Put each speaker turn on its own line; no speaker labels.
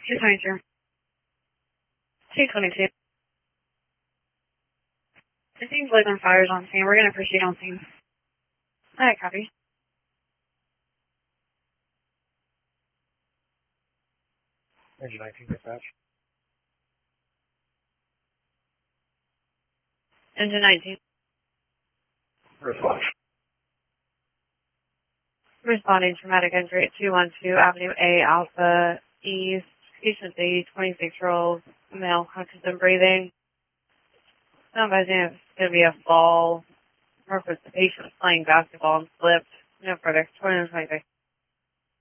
222. 222. It seems like on fires on scene. We're going to proceed on scene. Alright, copy.
Engine 19 dispatch.
Engine 19.
Respond.
Responding traumatic injury at 212 Avenue A Alpha East. Patient D, 26-year-old male, Hutchinson breathing. Somebody's it's going to be a fall. Purpose the patient was playing basketball and slipped. No further. 2023.